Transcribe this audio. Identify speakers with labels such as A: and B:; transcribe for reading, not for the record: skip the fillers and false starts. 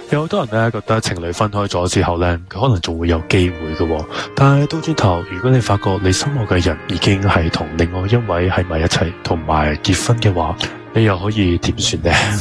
A: 有好多人咧覺得情侶分開咗之後咧，佢可能仲會有機會嘅，但係到轉頭，如果你發覺你心愛嘅人已經係同另外一位喺埋一齊，同埋結婚嘅話，你又可以點算呢？